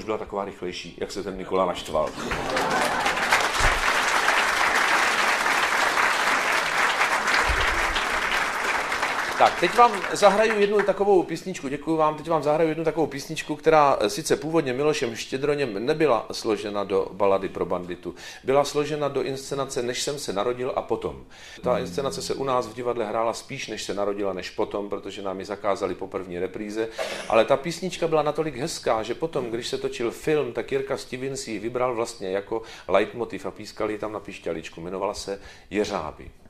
byla taková rychlejší, jak se ten Nikola naštval. Tak, teď vám zahraju jednu takovou písničku, děkuji vám, teď vám zahraju jednu takovou písničku, která sice původně Milošem Štědroněm nebyla složena do balady pro banditu, byla složena do inscenace Než jsem se narodil a potom. Ta inscenace se u nás v divadle hrála spíš než se narodila, než potom, protože nám ji zakázali po první repríze, ale ta písnička byla natolik hezká, že potom, když se točil film, tak Jirka Stevens ji vybral vlastně jako leitmotiv a pískali ji tam na pišťaličku, jmenovala se Jeřáby.